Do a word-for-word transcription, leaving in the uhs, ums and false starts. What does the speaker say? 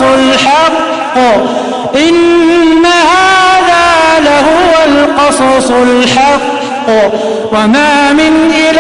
الحق إن هذا لهو القصص الحق وما من إله